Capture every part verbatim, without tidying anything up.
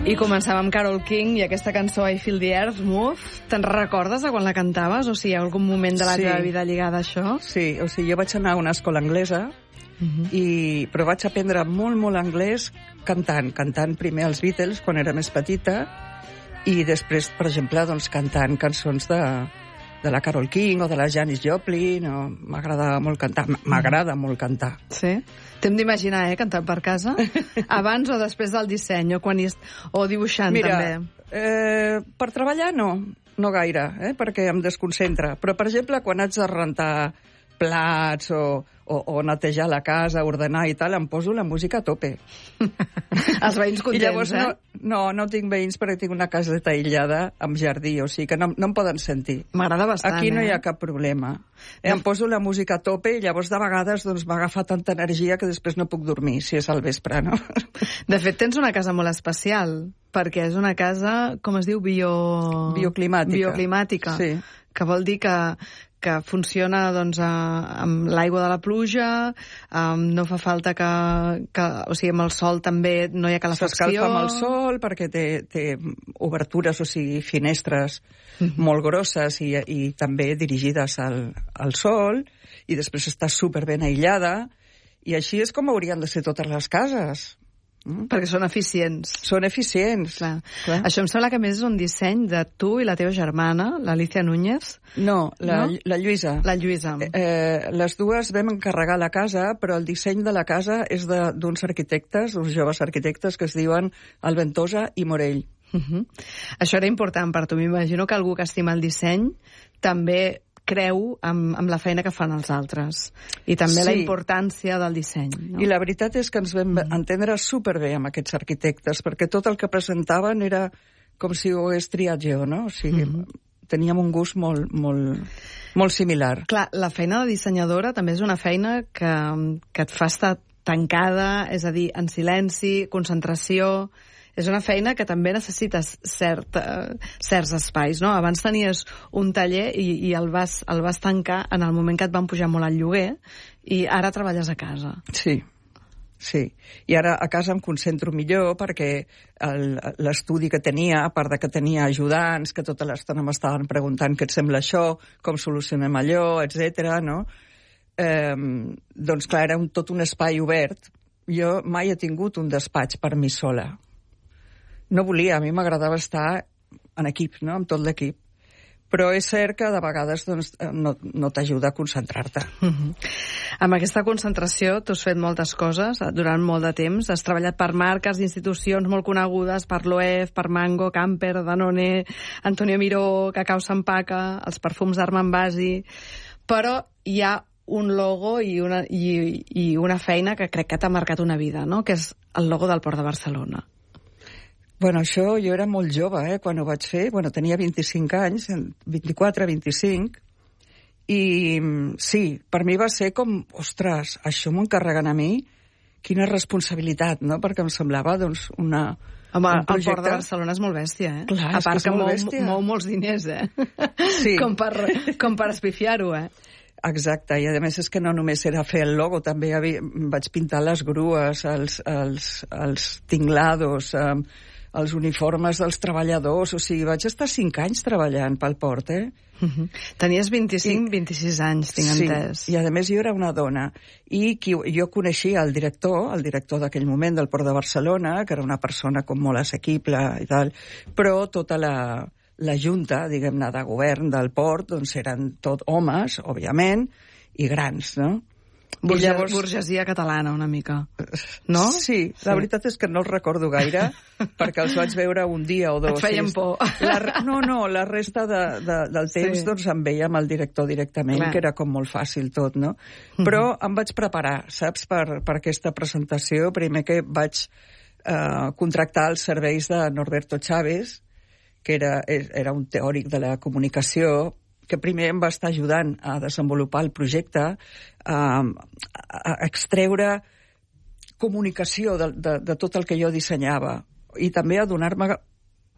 I començàvem amb Carole King i aquesta cançó I Feel the Earth Move. Te'n recordes de quan la cantaves? O sigui, hi ha algun moment de la Sí. teva vida lligada a això? Sí, o sigui, jo vaig anar a una escola anglesa, Uh-huh. i, però vaig aprendre molt, molt anglès cantant. Cantant primer els Beatles, quan era més petita, i després, per exemple, doncs, cantant cançons de, de la Carole King o de la Janis Joplin. O... M'agrada molt cantar. M'agrada molt cantar. Sí? T'hem d'imaginar, eh, cantant per casa? Abans o després del disseny, o, quan hi est... o dibuixant, Mira, també? Eh, per treballar no, no gaire, eh, perquè em desconcentra. Però, per exemple, quan haig de rentar plats o, o, o netejar la casa, ordenar i tal, em poso la música a tope. Els veïns contents, I llavors, eh? no, no, no tinc veïns perquè tinc una caseta aïllada amb jardí, o sigui que no, no em poden sentir. M'agrada bastant, Aquí no eh? hi ha cap problema. Eh, em poso la música a tope i llavors de vegades doncs, m'agafa tanta energia que després no puc dormir, si és al vespre, no? De fet, tens una casa molt especial, perquè és una casa, com es diu, bio... Bioclimàtica. Bioclimàtica. Sí. Que vol dir que, que funciona doncs, a, amb l'aigua de la pluja, um, no fa falta que, que... O sigui, amb el sol també no hi ha calefacció. S'escalfa amb el sol perquè té, té obertures, o sigui, finestres Mhm. molt grosses i, i també dirigides al, al sol, i després està superben aïllada, i així és com haurien de ser totes les cases. Mm? Perquè són eficients. Són eficients. Clar. Clar. Això em sembla que a més és un disseny de tu i la teva germana, l'Alicia Núñez. No, la, No? la Lluïsa. La Lluïsa. Eh, les dues vam encarregar la casa, però el disseny de la casa és de- d'uns arquitectes, uns joves arquitectes que es diuen Alventosa i Morell. Uh -huh. Això era important per tu. M'imagino que algú que estima el disseny també creu amb, amb la feina que fan els altres. I també Sí. la importància del disseny. No? I la veritat és que ens vam entendre superbé amb aquests arquitectes, perquè tot el que presentaven era com si ho hagués triat jo, no? O sigui, Mhm. teníem un gust molt, molt, molt similar. Clar, la feina de dissenyadora també és una feina que, que et fa estar tancada, és a dir, en silenci, concentració. És una feina que també necessites cert, eh, certs espais, no? Abans tenies un taller i, i el, vas, el vas tancar en el moment que et van pujar molt el lloguer, i ara treballes a casa. Sí, sí. I ara a casa em concentro millor perquè el- l'estudi que tenia, a part de que tenia ajudants que tota l'estona m'estaven preguntant què et sembla això, com solucionem allò, etcètera, no? Eh, doncs clar, era un, tot un espai obert. Jo mai he tingut un despatx per mi sola. No volia, a mi m'agradava estar en equip, no?, amb tot l'equip. Però és cert que de vegades doncs, no, no t'ajuda a concentrar-te. Uh -huh. Amb aquesta concentració tu has fet moltes coses durant molt de temps. Has treballat per marques d'institucions molt conegudes, per l'O E F, per Mango, Camper, Danone, Antonio Miró, Cacao Sampaca, els perfums d'Armand Basi... Però hi ha un logo i una, i, i una feina que crec que t'ha marcat una vida, no?, que és el logo del Port de Barcelona. Bueno, això jo era molt jove, eh, quan ho vaig fer. Bueno, tenia vint-i-cinc anys, vint-i-quatre, vint-i-cinc, i sí, per mi va ser com, ostres, això m'ho encarreguen a mi, quina responsabilitat, no?, perquè em semblava, doncs, una... Home, un el Port de projecte- Barcelona és molt bèstia, eh? Clar, a és part que és que, molt mou, bèstia. mou molts diners, eh? Sí. com per, com per espifiar-ho, eh? Exacte, i a més és que no només era fer el logo, també havia, vaig pintar les grues, els, els, els tinglados, eh, els uniformes dels treballadors, o sigui, vaig estar cinc anys treballant pel port, eh? Uh -huh. Tenies vint-i-cinc, vint-i-sis anys, tinc Sí, entès. i a més jo era una dona. I qui, jo coneixia el director, el director d'aquell moment del Port de Barcelona, que era una persona com molt assequible i tal, però tota la, la junta, diguem-ne, de govern del port, doncs eren tot homes, òbviament, i grans, no? Burge, I llavors- Burgesia catalana, una mica. No? Sí, la Sí. veritat és que no els recordo gaire, perquè els vaig veure un dia o dos. Et feien sí. por. La, no, no, la resta de, de, del temps Sí. doncs em veia amb el director directament, Clar. que era com molt fàcil tot, no? Però em vaig preparar, saps, per, per aquesta presentació. Primer que vaig eh, contractar els serveis de Norberto Chávez, que era, era un teòric de la comunicació, que primer em va estar ajudant a desenvolupar el projecte, a, a extreure comunicació de, de, de tot el que jo dissenyava, i també a donar-me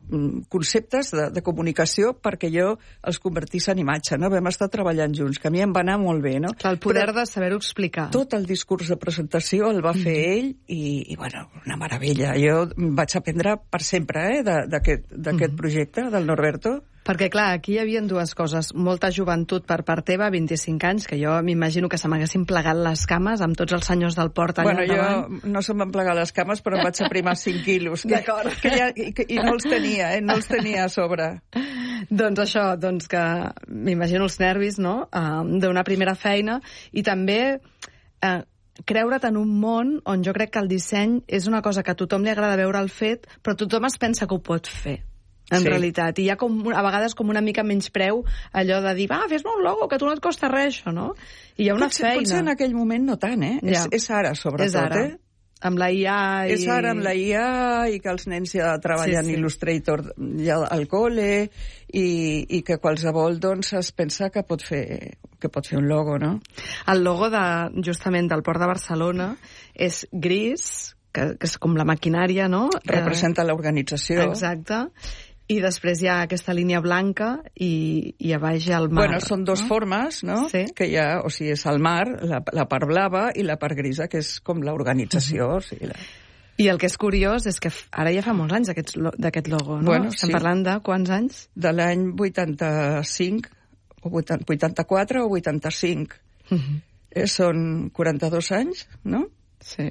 conceptes de, de comunicació perquè jo els convertís en imatge, no? Vam estar treballant junts, que a mi em va anar molt bé, no? Clar, el poder Però de saber-ho explicar. tot el discurs de presentació el va fer mm. ell i, i, bueno, una meravella. Jo vaig aprendre per sempre, eh, d'aquest mm. projecte del Norberto. Perquè, clar, aquí hi havia dues coses. Molta joventut per part teva, vint-i-cinc anys, que jo m'imagino que se m'haguessin plegat les cames amb tots els senyors del port allà bueno, davant. Jo no se m'han plegat les cames, però em vaig aprimar cinc quilos. Que, que ja, i, que, I no els tenia, eh? No els tenia a sobre. Doncs això, doncs que m'imagino els nervis, no?, uh, d'una primera feina, i també uh, creure't en un món on jo crec que el disseny és una cosa que a tothom li agrada veure el fet, però tothom es pensa que ho pot fer. En sí. realitat, i hi ha com, a vegades com una mica menyspreu allò de dir, va, fes-me un logo, que a tu no et costa res, això, no? I hi ha una potser, feina. Potser en aquell moment no tant, eh? Ja. És, és ara, sobretot, és ara. eh? Amb la I A i... És ara amb la I A i que els nens ja treballen sí, sí. Illustrator ja al col·le i, i que qualsevol doncs es pensa que pot fer que pot fer un logo, no? El logo de, justament del Port de Barcelona és gris, que, que és com la maquinària, no? Representa eh... l'organització. Exacte. I després hi ha aquesta línia blanca i, i a baix hi ha el mar. Bueno, són dos no? formes, no? Sí. Que hi ha, o sigui, és el mar, la, la part blava i la part grisa, que és com l'organització. Uh-huh. O sigui, la... I el que és curiós és que ara ja fa molts anys d'aquest logo, no? Bueno, Estem sí. parlant de quants anys? De l'any vuitanta-cinc, o vuitanta-quatre o vuitanta-cinc. Uh-huh. Eh, són quaranta-dos anys, no? Sí.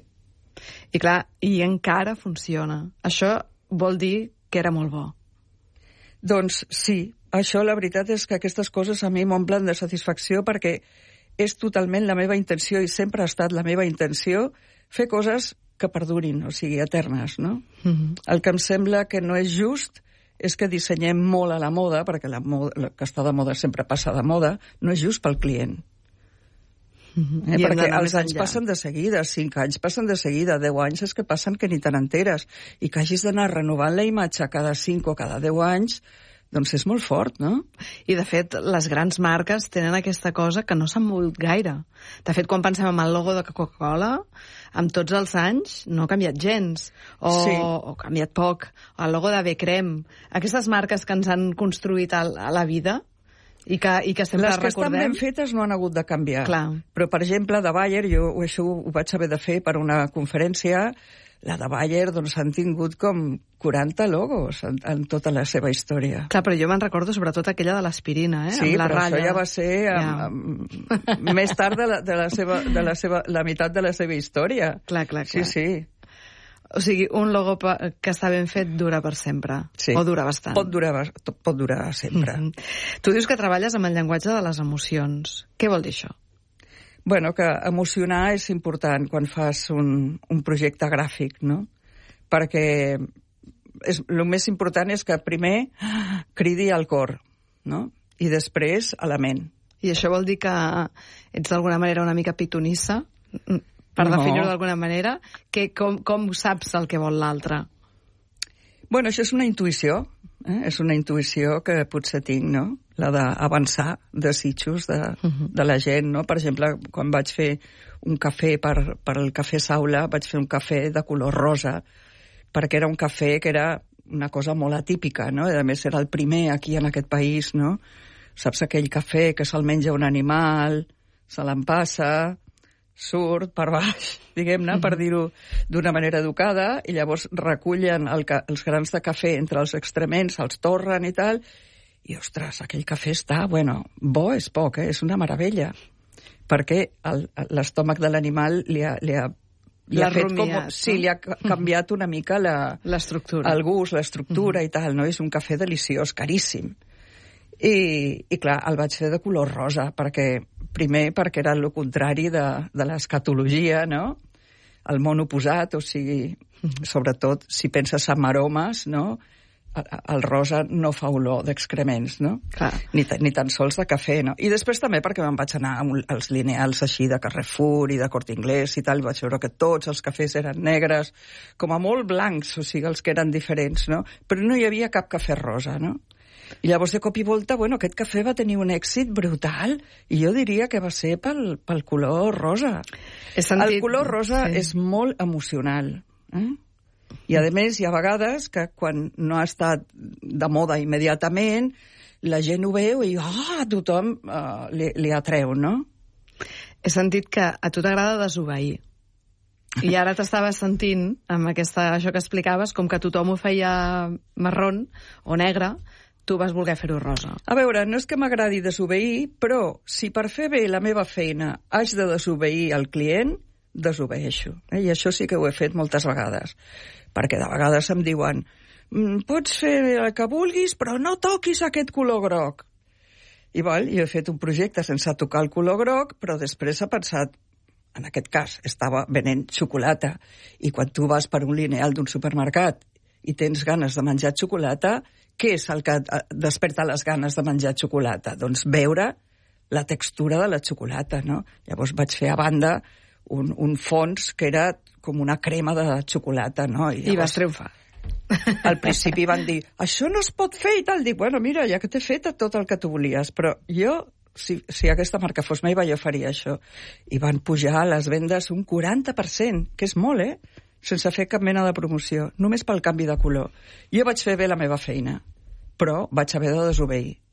I clar, i encara funciona. Això vol dir que era molt bo. Doncs sí, això la veritat és que aquestes coses a mi m'omplen de satisfacció perquè és totalment la meva intenció i sempre ha estat la meva intenció fer coses que perdurin, o sigui, eternes, no? Mm-hmm. El que em sembla que no és just és que dissenyem molt a la moda, perquè la, moda, la que està de moda sempre passa de moda, no és just pel client. Mm-hmm. Eh, perquè els anys passen de seguida, cinc anys passen de seguida, deu anys és que passen que ni te n'enteres, i que hagis d'anar renovant la imatge cada cinc o cada deu anys, doncs és molt fort, no? I, de fet, les grans marques tenen aquesta cosa que no s'han mogut gaire. De fet, quan pensem en el logo de Coca-Cola, amb tots els anys no ha canviat gens, o, sí. o ha canviat poc. El logo de B-Creme. Aquestes marques que ens han construït a, a la vida, i que, i que sempre les que recordem... estan ben fetes no han hagut de canviar. Clar. Però, per exemple, de Bayer, jo això ho vaig haver de fer per una conferència, la de Bayer, doncs, han tingut com quaranta logos en, en tota la seva història. Clar, però jo me'n recordo sobretot aquella de l'aspirina, eh? Sí, amb la però ratlla. això ja va ser amb, ja. amb, més tard de la, de, la seva, de la, seva, la meitat de la seva història. Clar, clar, clar. Sí, sí. O sigui, un logo que està ben fet dura per sempre. Sí. O dura bastant. Pot durar, pot durar sempre. Mm-hmm. Tu dius que treballes amb el llenguatge de les emocions. Què vol dir això? Bueno, que emocionar és important quan fas un, un projecte gràfic, no? Perquè és, el més important és que primer cridi al cor, no? I després a la ment. I això vol dir que ets d'alguna manera una mica pitonissa? Per no. definir-ho d'alguna manera? Que, com, com saps el que vol l'altre? Bueno, això és una intuïció. Eh? És una intuïció que potser tinc, no? La d'avançar desitjos de, uh-huh. de la gent, no? Per exemple, quan vaig fer un cafè per, per el Cafè Saula, vaig fer un cafè de color rosa, perquè era un cafè que era una cosa molt atípica, no? I a més era el primer aquí en aquest país, no? Saps aquell cafè que se'l menja un animal, se l'empassa, surt per baix, diguem-ne, mm-hmm. per dir-ho d'una manera educada, i llavors recullen el ca els grans de cafè entre els extrements, els torren i tal, i, ostres, aquell cafè està, bueno, bo és poc, eh? És una meravella, perquè l'estómac de l'animal li ha, li ha, li ha fet com... No? Sí, li ha canviat una mica la... L'estructura. El gust, l'estructura mm-hmm. i tal, no? És un cafè deliciós, caríssim. I, i clar, el vaig fer de color rosa, perquè primer perquè era el contrari de, de l'escatologia, no? El món oposat, o sigui, sobretot si penses en aromes, no? El rosa no fa olor d'excrements, no? Clar. Ni, ni tan sols de cafè, no? I després també perquè me'n vaig anar als lineals així de Carrefour i de Corte Inglés i tal, vaig veure que tots els cafès eren negres, com a molt blancs, o sigui, els que eren diferents, no? Però no hi havia cap cafè rosa, no? I llavors, de cop i volta, bueno, aquest cafè va tenir un èxit brutal, i jo diria que va ser pel, pel color rosa. Sentit... El color rosa sí. és molt emocional, eh? I, a més, hi ha vegades que quan no ha estat de moda immediatament, la gent ho veu i ah, a tothom uh, li, li atreu, no? He sentit que a tu t'agrada desobeir. I ara t'estaves sentint, amb aquesta, això que explicaves, com que tothom ho feia marrón o negre, tu vas voler fer-ho rosa. A veure, no és que m'agradi desobeir, però si per fer bé la meva feina haig de desobeir el client, desobeeixo. Eh? I això sí que ho he fet moltes vegades. Perquè de vegades em diuen pots fer el que vulguis, però no toquis aquest color groc. I val, jo he fet un projecte sense tocar el color groc, però després he pensat, en aquest cas, estava venent xocolata, i quan tu vas per un lineal d'un supermercat i tens ganes de menjar xocolata, què és el que desperta les ganes de menjar xocolata? Doncs veure la textura de la xocolata, no? Llavors vaig fer a banda un, un fons que era com una crema de xocolata, no? I, llavors, I vas triomfar. Al principi van dir, això no es pot fer i tal. Dic, bueno, mira, ja que t'he fet tot el que tu volies, però jo, si, si aquesta marca fos meva, jo faria això. I van pujar les vendes un quaranta per cent, que és molt, eh? Sense fer cap mena de promoció, només pel canvi de color. Jo vaig fer bé la meva feina, però vaig haver de desobeir.